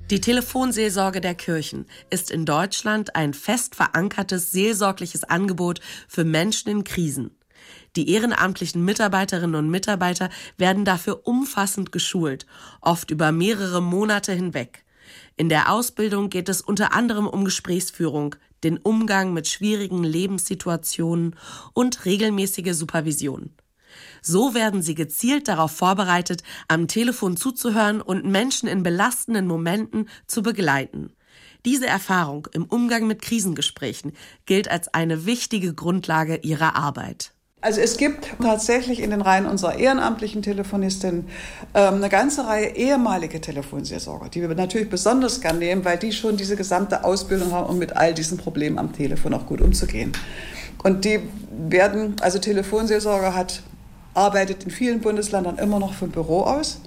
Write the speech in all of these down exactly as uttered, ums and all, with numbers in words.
Die Telefonseelsorge der Kirchen ist in Deutschland ein fest verankertes seelsorgliches Angebot für Menschen in Krisen. Die ehrenamtlichen Mitarbeiterinnen und Mitarbeiter werden dafür umfassend geschult, oft über mehrere Monate hinweg. In der Ausbildung geht es unter anderem um Gesprächsführung, den Umgang mit schwierigen Lebenssituationen und regelmäßige Supervision. So werden sie gezielt darauf vorbereitet, am Telefon zuzuhören und Menschen in belastenden Momenten zu begleiten. Diese Erfahrung im Umgang mit Krisengesprächen gilt als eine wichtige Grundlage ihrer Arbeit. Also es gibt tatsächlich in den Reihen unserer ehrenamtlichen Telefonistinnen ähm, eine ganze Reihe ehemalige Telefonseelsorger, die wir natürlich besonders gern nehmen, weil die schon diese gesamte Ausbildung haben, um mit all diesen Problemen am Telefon auch gut umzugehen. Und die werden, also Telefonseelsorger hat, arbeitet in vielen Bundesländern immer noch vom Büro aus.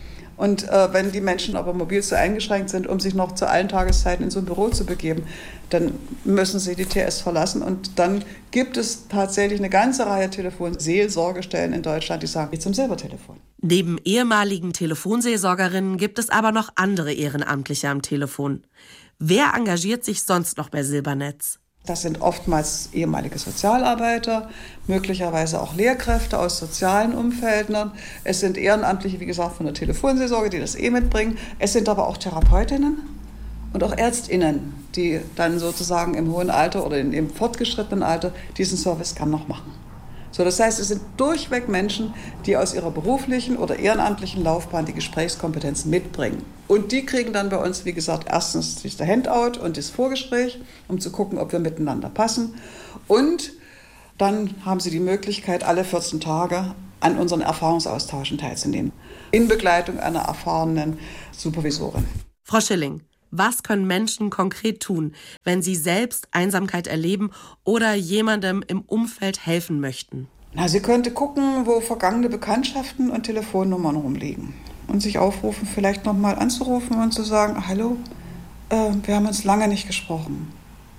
Und äh, wenn die Menschen aber mobil so eingeschränkt sind, um sich noch zu allen Tageszeiten in so ein Büro zu begeben, dann müssen sie die T S verlassen. Und dann gibt es tatsächlich eine ganze Reihe Telefonseelsorgestellen in Deutschland, die sagen, geh zum Silbertelefon. Neben ehemaligen Telefonseelsorgerinnen gibt es aber noch andere Ehrenamtliche am Telefon. Wer engagiert sich sonst noch bei Silbernetz? Das sind oftmals ehemalige Sozialarbeiter, möglicherweise auch Lehrkräfte aus sozialen Umfeldern. Es sind Ehrenamtliche, wie gesagt, von der Telefonseelsorge, die das eh mitbringen. Es sind aber auch Therapeutinnen und auch ÄrztInnen, die dann sozusagen im hohen Alter oder im fortgeschrittenen Alter diesen Service gern noch machen. So, das heißt, es sind durchweg Menschen, die aus ihrer beruflichen oder ehrenamtlichen Laufbahn die Gesprächskompetenz mitbringen. Und die kriegen dann bei uns, wie gesagt, erstens das Handout und das Vorgespräch, um zu gucken, ob wir miteinander passen. Und dann haben sie die Möglichkeit, alle vierzehn Tage an unseren Erfahrungsaustauschen teilzunehmen. In Begleitung einer erfahrenen Supervisorin. Frau Schilling, was können Menschen konkret tun, wenn sie selbst Einsamkeit erleben oder jemandem im Umfeld helfen möchten? Na, sie könnte gucken, wo vergangene Bekanntschaften und Telefonnummern rumliegen. Und sich aufrufen, vielleicht nochmal anzurufen und zu sagen, hallo, äh, wir haben uns lange nicht gesprochen.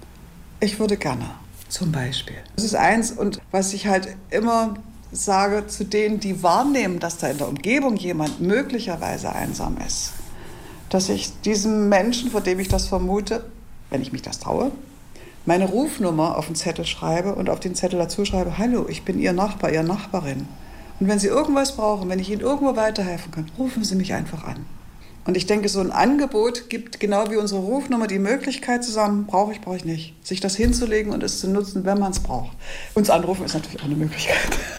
Ich würde gerne, zum Beispiel. Das ist eins, und was ich halt immer sage zu denen, die wahrnehmen, dass da in der Umgebung jemand möglicherweise einsam ist, dass ich diesem Menschen, vor dem ich das vermute, wenn ich mich das traue, meine Rufnummer auf den Zettel schreibe und auf den Zettel dazu schreibe, hallo, ich bin Ihr Nachbar, Ihre Nachbarin. Und wenn Sie irgendwas brauchen, wenn ich Ihnen irgendwo weiterhelfen kann, rufen Sie mich einfach an. Und ich denke, so ein Angebot gibt genau wie unsere Rufnummer die Möglichkeit zu sagen, brauche ich, brauche ich nicht, sich das hinzulegen und es zu nutzen, wenn man es braucht. Uns anrufen ist natürlich auch eine Möglichkeit.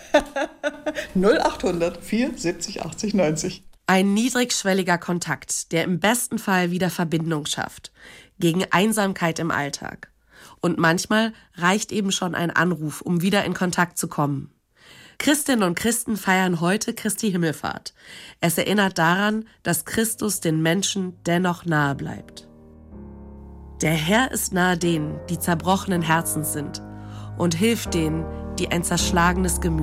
null achthundert vier siebzig achtzig neunzig. Ein niedrigschwelliger Kontakt, der im besten Fall wieder Verbindung schafft, gegen Einsamkeit im Alltag. Und manchmal reicht eben schon ein Anruf, um wieder in Kontakt zu kommen. Christinnen und Christen feiern heute Christi Himmelfahrt. Es erinnert daran, dass Christus den Menschen dennoch nahe bleibt. Der Herr ist nahe denen, die zerbrochenen Herzens sind, und hilft denen, die ein zerschlagenes Gemüt